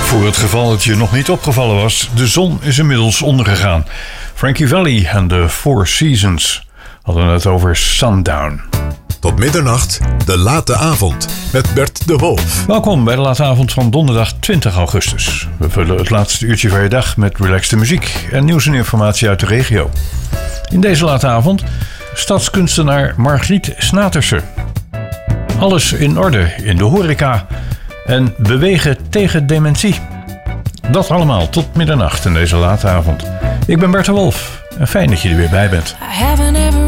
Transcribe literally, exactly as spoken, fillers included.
Voor het geval dat je nog niet opgevallen was, de zon is inmiddels ondergegaan. Frankie Valli en de Four Seasons hadden het over Sundown. Tot middernacht, de late avond met Bert de Wolf. Welkom bij de late avond van donderdag twintig augustus. We vullen het laatste uurtje van je dag met relaxte muziek en nieuws en informatie uit de regio. In deze late avond stadskunstenaar Margriet Snatersen. Alles in orde in de horeca en bewegen tegen dementie. Dat allemaal tot middernacht in deze late avond. Ik ben Bert de Wolf en fijn dat je er weer bij bent.